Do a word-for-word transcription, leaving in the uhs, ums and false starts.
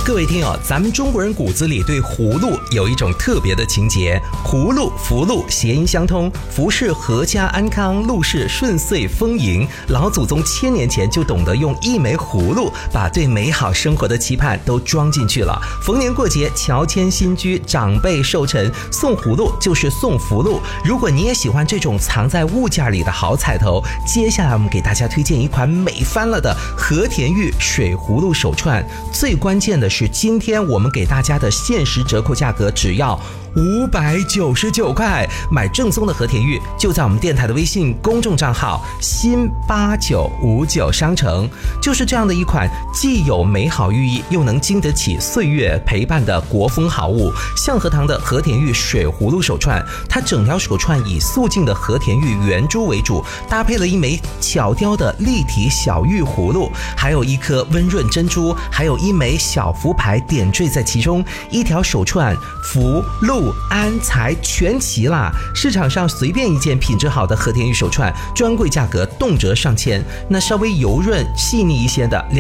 各位听友，咱们中国人骨子里对葫芦有一种特别的情结，葫芦、福禄谐音相通，福是阖家安康，禄是顺遂丰盈。老祖宗千年前就懂得用一枚葫芦把对美好生活的期盼都装进去了。逢年过节，乔迁新居，长辈寿辰，送葫芦就是送福禄。如果你也喜欢这种藏在物件里的好彩头，接下来我们给大家推荐一款美翻了的和田玉水葫芦手串。最关键的是，今天我们给大家的限时折扣价格只要五百九十九块，买正宗的和田玉就在我们电台的微信公众账号新八九五九商城。就是这样的一款既有美好寓意又能经得起岁月陪伴的国风好物，象和堂的和田玉水葫芦手串。它整条手串以素净的和田玉圆珠为主，搭配了一枚巧雕的立体小玉葫芦，还有一颗温润珍珠，还有一枚小福牌点缀在其中。一条手串福禄安财全齐啦！市场上随便一件品质好的和田玉手串，专柜价格动辄上千，那稍微油润细腻一些的